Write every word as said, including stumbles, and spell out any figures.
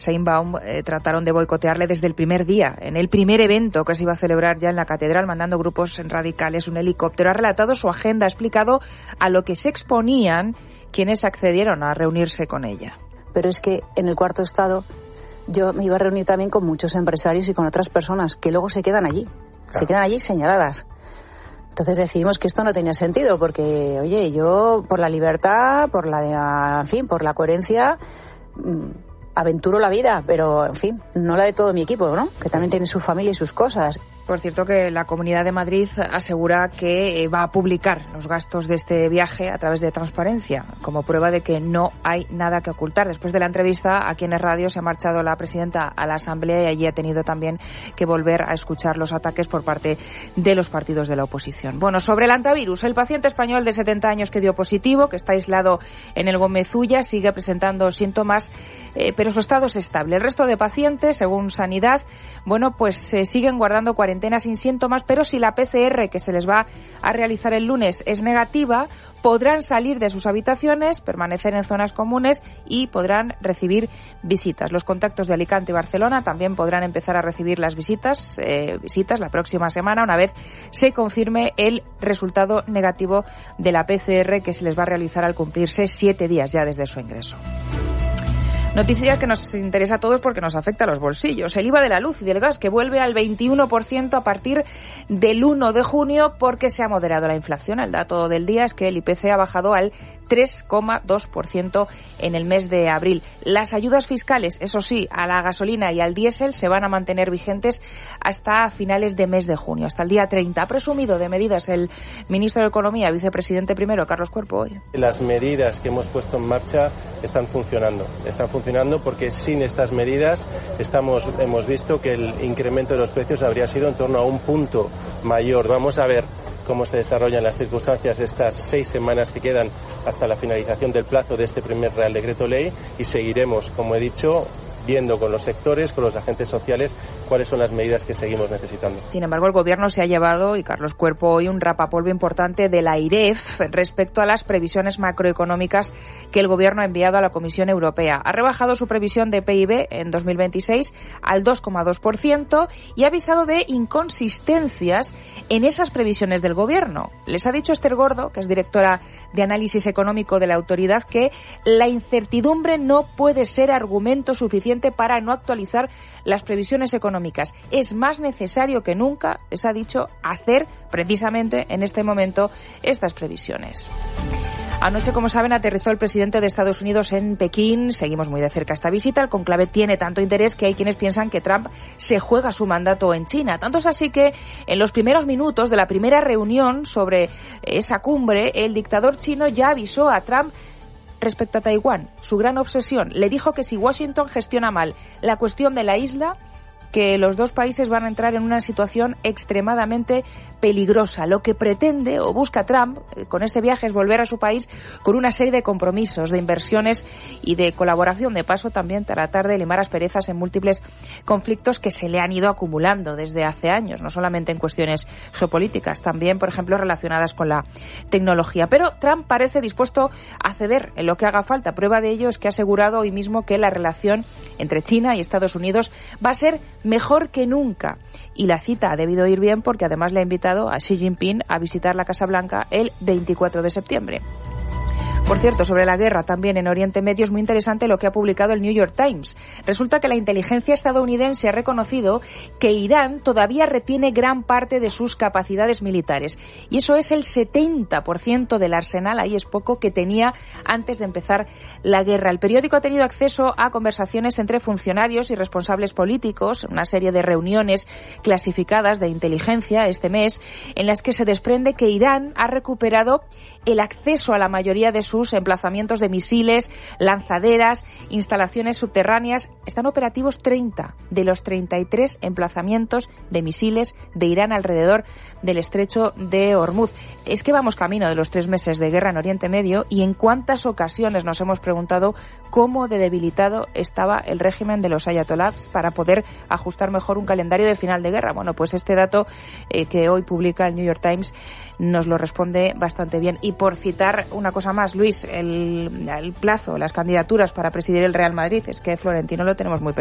Sheinbaum eh, trataron de boicotearle desde el primer día, en el primer evento que se iba a celebrar ya en la catedral, mandando grupos radicales, un helicóptero. Ha relatado su agenda, ha explicado a lo que se exponían quienes accedieron a reunirse con ella. Pero es que en el cuarto estado yo me iba a reunir también con muchos empresarios y con otras personas que luego se quedan allí, claro. se quedan allí señaladas. Entonces decidimos que esto no tenía sentido porque, oye, yo por la libertad, por la, en fin, por la coherencia, aventuro la vida, pero, en fin, no la de todo mi equipo, ¿no? Que también tiene su familia y sus cosas. Por cierto, que la Comunidad de Madrid asegura que va a publicar los gastos de este viaje a través de Transparencia, como prueba de que no hay nada que ocultar. Después de la entrevista, aquí en el radio se ha marchado la presidenta a la Asamblea y allí ha tenido también que volver a escuchar los ataques por parte de los partidos de la oposición. Bueno, sobre el antivirus, el paciente español de setenta años que dio positivo, que está aislado en el Gómez Ulla, sigue presentando síntomas, eh, pero su estado es estable. El resto de pacientes, según Sanidad, bueno, pues eh, siguen guardando cuarentena sin síntomas, pero si la P C R que se les va a realizar el lunes es negativa, podrán salir de sus habitaciones, permanecer en zonas comunes y podrán recibir visitas. Los contactos de Alicante y Barcelona también podrán empezar a recibir las visitas, eh, visitas la próxima semana, una vez se confirme el resultado negativo de la P C R que se les va a realizar al cumplirse siete días ya desde su ingreso. Noticia que nos interesa a todos porque nos afecta a los bolsillos. El I V A de la luz y del gas que vuelve al veintiuno por ciento a partir del uno de junio porque se ha moderado la inflación. El dato del día es que el I P C ha bajado al tres coma dos por ciento en el mes de abril. Las ayudas fiscales, eso sí, a la gasolina y al diésel se van a mantener vigentes hasta finales de mes de junio, hasta el día treinta. Ha presumido de medidas el ministro de Economía, vicepresidente primero, Carlos Cuerpo, hoy. Las medidas que hemos puesto en marcha están funcionando. Están funcionando porque sin estas medidas estamos, hemos visto que el incremento de los precios habría sido en torno a un punto mayor. Vamos a ver cómo se desarrollan las circunstancias estas seis semanas que quedan hasta la finalización del plazo de este primer Real Decreto Ley y seguiremos, como he dicho, viendo con los sectores, con los agentes sociales, cuáles son las medidas que seguimos necesitando. Sin embargo, el Gobierno se ha llevado, y Carlos Cuerpo hoy, un rapapolvo importante de la AIREF respecto a las previsiones macroeconómicas que el Gobierno ha enviado a la Comisión Europea. Ha rebajado su previsión de P I B en dos mil veintiséis al dos coma dos por ciento y ha avisado de inconsistencias en esas previsiones del Gobierno. Les ha dicho Esther Gordo, que es directora de análisis económico de la autoridad, que la incertidumbre no puede ser argumento suficiente para no actualizar las previsiones económicas. Es más necesario que nunca, les ha dicho, hacer precisamente en este momento estas previsiones. Anoche, como saben, aterrizó el presidente de Estados Unidos en Pekín. Seguimos muy de cerca esta visita. El conclave tiene tanto interés que hay quienes piensan que Trump se juega su mandato en China. Tanto es así que en los primeros minutos de la primera reunión sobre esa cumbre, el dictador chino ya avisó a Trump respecto a Taiwán, su gran obsesión. Le dijo que si Washington gestiona mal la cuestión de la isla, que los dos países van a entrar en una situación extremadamente peligrosa. Lo que pretende o busca Trump con este viaje es volver a su país con una serie de compromisos, de inversiones y de colaboración. De paso, también tratar de limar asperezas en múltiples conflictos que se le han ido acumulando desde hace años, no solamente en cuestiones geopolíticas, también, por ejemplo, relacionadas con la tecnología. Pero Trump parece dispuesto a ceder en lo que haga falta. Prueba de ello es que ha asegurado hoy mismo que la relación entre China y Estados Unidos va a ser mejor que nunca. Y la cita ha debido ir bien porque además le ha invitado a Xi Jinping a visitar la Casa Blanca el veinticuatro de septiembre. Por cierto, sobre la guerra también en Oriente Medio es muy interesante lo que ha publicado el New York Times. Resulta que la inteligencia estadounidense ha reconocido que Irán todavía retiene gran parte de sus capacidades militares. Y eso es el setenta por ciento del arsenal, ahí es poco, que tenía antes de empezar la guerra. El periódico ha tenido acceso a conversaciones entre funcionarios y responsables políticos, una serie de reuniones clasificadas de inteligencia este mes, en las que se desprende que Irán ha recuperado el acceso a la mayoría de sus emplazamientos de misiles, lanzaderas, instalaciones subterráneas. Están operativos treinta de los treinta y tres emplazamientos de misiles de Irán alrededor del estrecho de Hormuz. Es que vamos camino de los tres meses de guerra en Oriente Medio y en cuántas ocasiones nos hemos preguntado cómo de debilitado estaba el régimen de los ayatolás para poder ajustar mejor un calendario de final de guerra. Bueno, pues este dato eh, que hoy publica el New York Times nos lo responde bastante bien. Y por citar una cosa más, Luis, el, el plazo, las candidaturas para presidir el Real Madrid, es que Florentino lo tenemos muy